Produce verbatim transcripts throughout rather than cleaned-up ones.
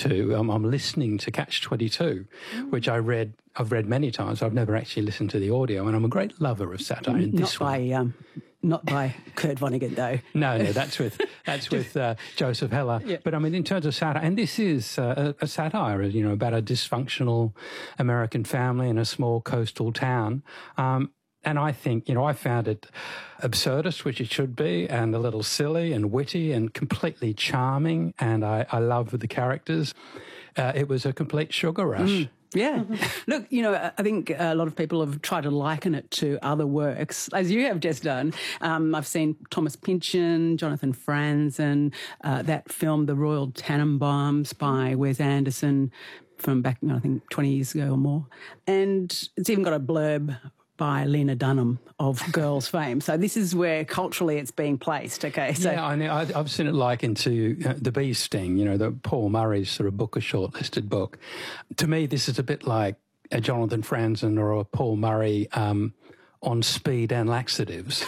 to, um, I'm listening to Catch twenty-two, mm. which I read, I've read many times. I've never actually listened to the audio, and I'm a great lover of satire. In Not this by, one. um, not by Kurt Vonnegut, though. No, no, that's with that's with uh, Joseph Heller. Yeah. But I mean, in terms of satire, and this is uh, a, a satire, you know, about a dysfunctional American family in a small coastal town. Um, And I think, you know, I found it absurdist, which it should be, and a little silly and witty and completely charming. And I, I loved the characters. Uh, it was a complete sugar rush. Mm. Yeah. Look, you know, I think a lot of people have tried to liken it to other works, as you have just done. Um, I've seen Thomas Pynchon, Jonathan Franzen, uh, that film, The Royal Tenenbaums by Wes Anderson from back, you know, I think, twenty years ago or more. And it's even got a blurb by Lena Dunham of Girls fame. So this is where culturally it's being placed, okay? So, yeah, I know. I've seen it likened to uh, The Bee Sting, you know, the Paul Murray's sort of Booker shortlisted book. To me, this is a bit like a Jonathan Franzen or a Paul Murray um, on speed and laxatives.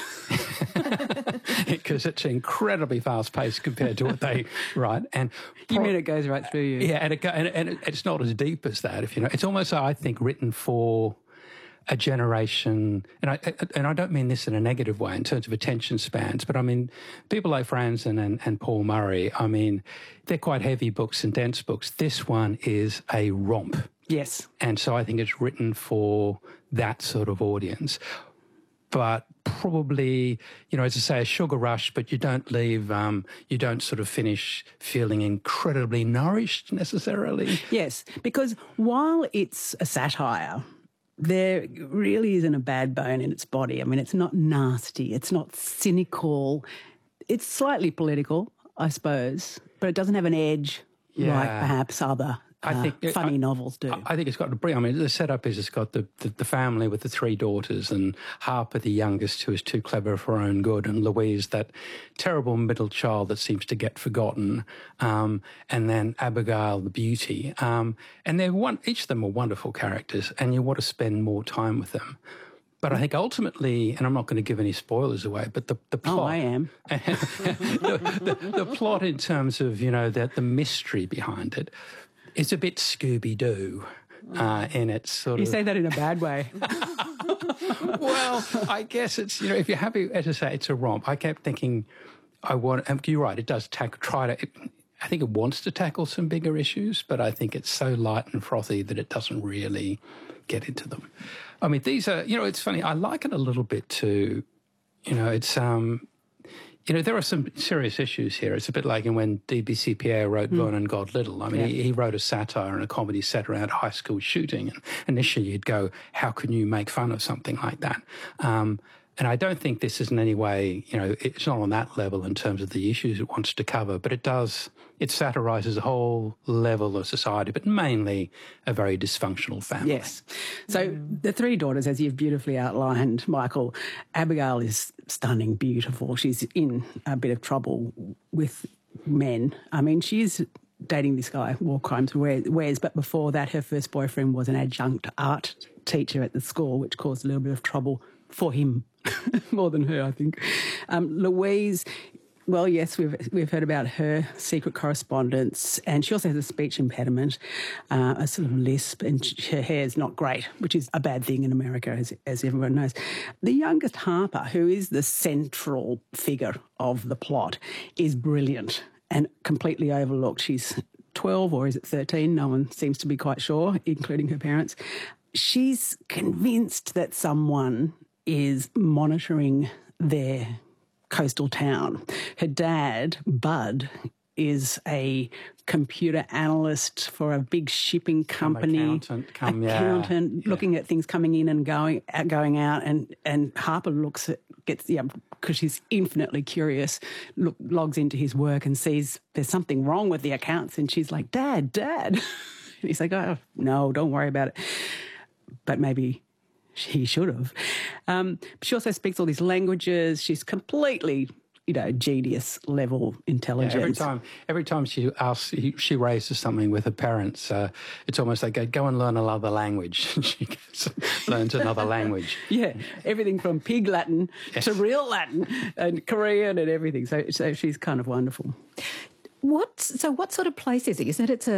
Because it's incredibly fast-paced compared to what they write. And you mean it goes right through you? Yeah, and, it, and, and it's not as deep as that, if you know. It's almost, I think, written for a generation, and I and I don't mean this in a negative way in terms of attention spans, but I mean people like Franzen and, and Paul Murray, I mean, they're quite heavy books and dense books. This one is a romp. Yes. And so I think it's written for that sort of audience. But probably, you know, as I say, a sugar rush, but you don't leave, um, you don't sort of finish feeling incredibly nourished necessarily. Yes, because while it's a satire, there really isn't a bad bone in its body. I mean, it's not nasty. It's not cynical. It's slightly political, I suppose, but it doesn't have an edge yeah. like perhaps other I think uh, funny I, novels do. I think it's got to bring. I mean, the setup is it's got the, the, the family with the three daughters, and Harper, the youngest, who is too clever for her own good, and Louise, that terrible middle child that seems to get forgotten, um, and then Abigail, the beauty. Um, and they're one. Each of them are wonderful characters, and you want to spend more time with them. But I think ultimately, and I'm not going to give any spoilers away, but the, the plot... Oh, I am. the, the, the plot in terms of, you know, the, the mystery behind it is a bit Scooby-Doo uh, in its sort you of... You say that in a bad way. Well, I guess it's, you know, if you're happy, as I say, it's a romp. I kept thinking, I want... And you're right, it does tackle, try to... It, I think it wants to tackle some bigger issues, but I think it's so light and frothy that it doesn't really get into them. I mean, these are, you know, it's funny, I like it a little bit too, you know, it's, um, you know, there are some serious issues here. It's a bit like when D B C Pierre wrote mm. Vernon God Little. I mean, yeah. he, he wrote a satire and a comedy set around high school shooting, and initially you'd go, how can you make fun of something like that? Um, and I don't think this is in any way, you know, it's not on that level in terms of the issues it wants to cover, but it does, it satirises a whole level of society, but mainly a very dysfunctional family. Yes. So mm. the three daughters, as you've beautifully outlined, Michael, Abigail is stunning, beautiful. She's in a bit of trouble with men. I mean, she's dating this guy, War Crimes Wes, but before that her first boyfriend was an adjunct art teacher at the school, which caused a little bit of trouble for him. More than her, I think. Um, Louise, well, yes, we've we've heard about her secret correspondence, and she also has a speech impediment, uh, a sort of lisp, and her hair's not great, which is a bad thing in America, as, as everyone knows. The youngest, Harper, who is the central figure of the plot, is brilliant and completely overlooked. She's twelve, or is it thirteen? No one seems to be quite sure, including her parents. She's convinced that someone is monitoring their coastal town. Her dad, Bud, is a computer analyst for a big shipping company. Come accountant, come, accountant yeah. looking yeah. at things coming in and going going out, and and Harper looks at gets yeah because she's infinitely curious. Look, logs into his work and sees there's something wrong with the accounts, and she's like, "Dad, Dad," and he's like, "Oh no, don't worry about it." But maybe he should have. Um, she also speaks all these languages. She's completely, you know, genius level intelligence. Yeah, every time, every time she asks, she raises something with her parents, uh, it's almost like go, go and learn another language. She gets, learns another language. Yeah, everything from pig Latin yes. to real Latin and Korean and everything. So, so she's kind of wonderful. What? So, what sort of place is it? You said it's a